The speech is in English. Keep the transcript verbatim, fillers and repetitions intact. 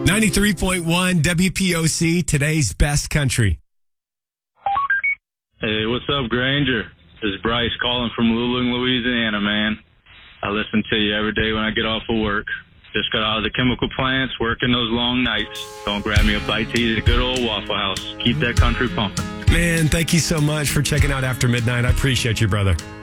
ninety-three point one W P O C, today's best country. Hey, what's up, Granger? This is Bryce calling from Luling, Louisiana, man. I listen to you every day when I get off of work. Just got out of the chemical plants, working those long nights. Don't grab me a bite to eat at a good old Waffle House. Keep that country pumping. Man, thank you so much for checking out After Midnight. I appreciate you, brother.